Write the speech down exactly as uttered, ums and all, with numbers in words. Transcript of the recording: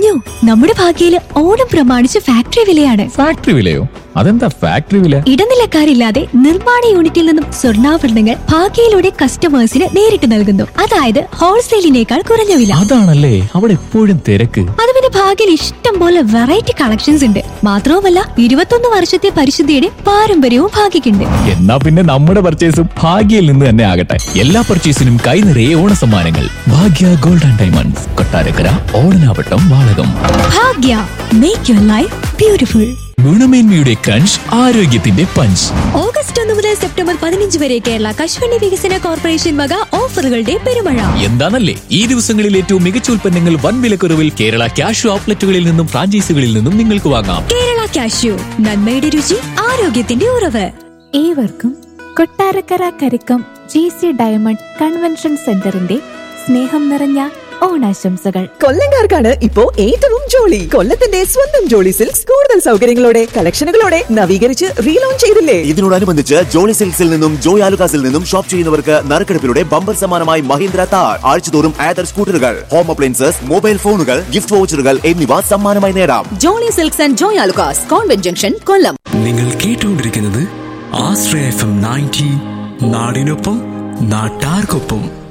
അറിഞ്ഞോ, നമ്മുടെ ഭാഗ്യയില് ഓണം പ്രമാണിച്ച് ഫാക്ടറി വിലയാണ്. ഫാക്ടറി വിലയോ? അതെന്താ ഫാക്ടറി വില? ഇടനിലക്കാരില്ലാതെ നിർമ്മാണ യൂണിറ്റിൽ നിന്നും സ്വർണ്ണാഭരണങ്ങൾ ഭാഗ്യയിലൂടെ കസ്റ്റമേഴ്സിന് നേരിട്ട് നൽകുന്നു. അതായത് ഹോൾസെയിലിനേക്കാൾ കുറഞ്ഞ വില. അതാണല്ലേ അവിടെ എപ്പോഴും തിരക്ക്. അത് പിന്നെ ഭാഗ്യയിൽ ഇഷ്ടം പോലെ വെറൈറ്റി കളക്ഷൻസ് ഉണ്ട്. മാത്രവുമല്ല, ഇരുപത്തൊന്ന് വർഷത്തെ പരിശുദ്ധിയുടെ പാരമ്പര്യവും ഭാഗ്യക്കുണ്ട്. എന്നാ പിന്നെ നമ്മുടെ പർച്ചേസും ഭാഗ്യയിൽ നിന്ന് തന്നെ ആകട്ടെ. എല്ലാ പർച്ചേസിനും കൈ നിറയെ ഓണ സമ്മാനങ്ങൾ. ഭാഗ്യ gold and diamonds, Kottarakkara, Odanavattam, Valakom. Bhagya, make your life beautiful. ഗുണമേന്മയുടെ crunch, ആരോഗ്യത്തിന്റെ പഞ്ച്. ഓഗസ്റ്റ് ഒന്ന് മുതൽ സെപ്റ്റംബർ പതിനഞ്ച് വരെ കേരള കശുവണ്ടി വികസന കോർപ്പറേഷൻ വക ഓഫറുകളുടെ പെരുമഴ. എന്താണല്ലേ ഈ ദിവസങ്ങളിൽ ഏറ്റവും മികച്ച ഉൽപ്പന്നങ്ങൾ വൻ വിലക്കുറവിൽ കേരള കാഷ്യൂ ഔട്ട്ലെറ്റുകളിൽ നിന്നും ഫ്രാഞ്ചൈസികളിൽ നിന്നും നിങ്ങൾക്ക് വാങ്ങാം. കേരള കാഷ്യൂ, നന്മയുടെ രുചി, ആരോഗ്യത്തിന്റെ ഉറവ്. ഏവർക്കും Kottarakkara Karikkam G C diamond convention സെന്ററിന്റെ സ്നേഹം നിറഞ്ഞ ഓണാശംസകൾ. കൊല്ലംകാർക്കാണ് ഇപ്പോ ഏറ്റവും ജോളി. കൊല്ലത്തിന്റെ സ്വന്തം ജോളി സിൽക്സ് കൂടുതൽ സൗകര്യങ്ങളോടെ കളക്ഷനുകളോടെ നവീകരിച്ച് റീലോഞ്ച് ചെയ്തില്ലേ? ഇതിനോടനുബന്ധിച്ച് ജോളി സിൽക്സിൽ നിന്നും ജോയ് ആലുകാസിൽ നിന്നും ഷോപ്പ് ചെയ്യുന്നവർക്ക് നറുക്കെടുപ്പിലൂടെ ബമ്പർ സമ്മാനമായി മഹീന്ദ്ര താർ, ആഴ്ചതോറും ആദർ സ്കൂട്ടറുകൾ, ഹോം അപ്ലയൻസസ്, മൊബൈൽ ഫോണുകൾ, ഗിഫ്റ്റ് വൗച്ചറുകൾ എന്നിവ സമ്മാനമായി നേടാം. Jolly silks and Joy Alukkas, convent junction, കൊല്ലം. നിങ്ങൾ കേട്ടുകൊണ്ടിരിക്കുന്നത് ആശ്രയ എഫ് എം നയൻറ്റി, നാടിനൊപ്പം നാട്ടാർക്കൊപ്പം.